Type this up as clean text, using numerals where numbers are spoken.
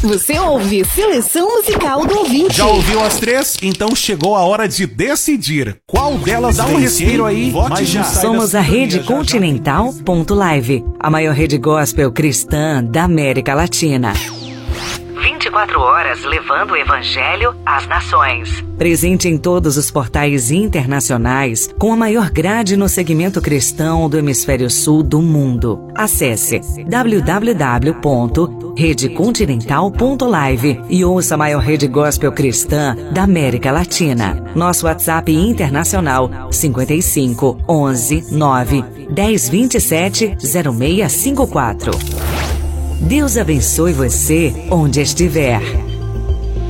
Você ouve Seleção Musical do Ouvinte. Já ouviu as três? Então chegou a hora de decidir qual delas dá um respiro aí. Mas já. Somos a Rede Continental.live, a maior rede gospel cristã da América Latina. 24 horas levando o evangelho às nações. Presente em todos os portais internacionais, com a maior grade no segmento cristão do hemisfério sul do mundo. Acesse www.redecontinental.live e ouça a maior rede gospel cristã da América Latina. Nosso WhatsApp internacional 55 11 9 10 27 0654. Deus abençoe você onde estiver.